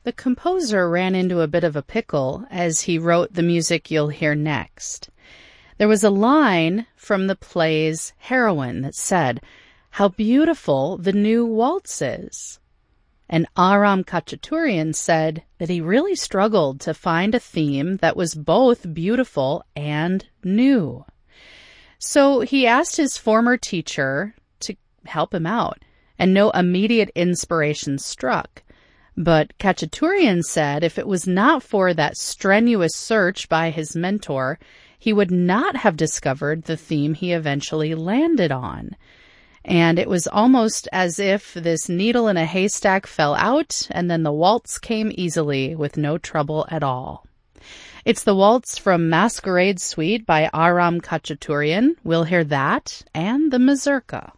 The composer ran into a bit of a pickle as he wrote the music you'll hear next. There was a line from the play's heroine that said, "How beautiful the new waltz is." And Aram Khachaturian said that he really struggled to find a theme that was both beautiful and new. So he asked his former teacher to help him out, and no immediate inspiration struck. But Khachaturian said if it was not for that strenuous search by his mentor, he would not have discovered the theme he eventually landed on. And it was almost as if this needle in a haystack fell out, and then the waltz came easily with no trouble at all. It's the waltz from Masquerade Suite by Aram Khachaturian. We'll hear that and the mazurka.